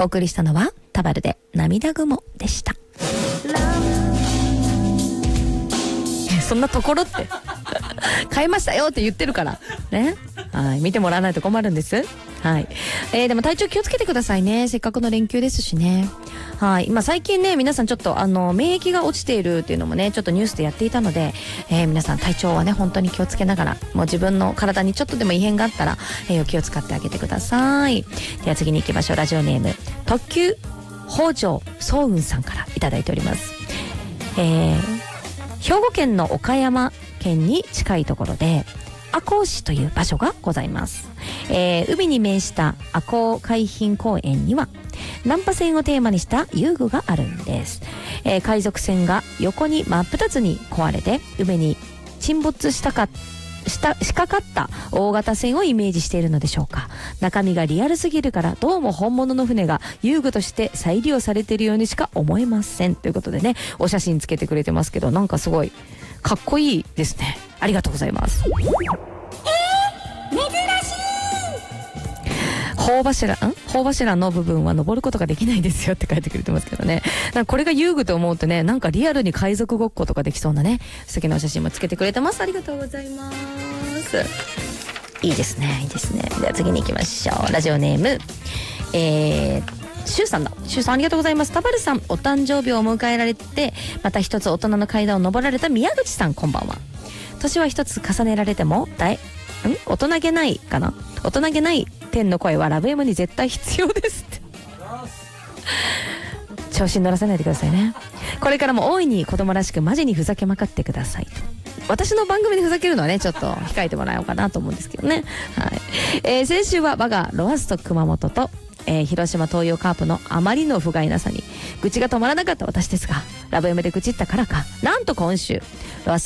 お送りしたのはタバルで涙雲でした。そんなところって買いましたよって言ってるからね。はい、見てもらわないと困るんです。はい、でも体調気をつけてくださいね。せっかくの連休ですしね。はい、今最近ね、皆さんちょっと免疫が落ちているっていうのもね、ちょっとニュースでやっていたので、皆さん体調はね本当に気をつけながら、もう自分の体にちょっとでも異変があったら、お気を使ってあげてください。では次に行きましょう。ラジオネーム特急北条早雲さんからいただいております。兵庫県の岡山県に近いところで赤穂市という場所がございます。海に面した赤穂海浜公園には難破船をテーマにした遊具があるんです。海賊船が横に真っ二つに壊れて海に沈没仕掛かった大型船をイメージしているのでしょうか。中身がリアルすぎるからどうも本物の船が遊具として再利用されているようにしか思えませんということでね、お写真つけてくれてますけど、なんかすごいかっこいいですね。ありがとうございます。珍しい。頬柱の部分は登ることができないですよって書いてくれてますけどね。なんかこれが遊具と思うとね、なんかリアルに海賊ごっことかできそうなね、素敵なお写真もつけてくれてます。ありがとうございます。いいですね、いいですね。では次に行きましょう。ラジオネームシュウさんありがとうございます。タバルさん、お誕生日を迎えられてまた一つ大人の階段を登られた宮口さん、こんばんは。年は一つ重ねられても大人げないかな、大人げない天の声はラブ M に絶対必要ですって調子に乗らせないでくださいね。これからも大いに子供らしくマジにふざけまくってくださいと。私の番組でふざけるのはねちょっと控えてもらおうかなと思うんですけどね。はい、先週は我がロアスト熊本と、広島東洋カープのあまりの不甲斐なさに愚痴が止まらなかった私ですが、ラブ M で愚痴ったからか、なんと今週ロアス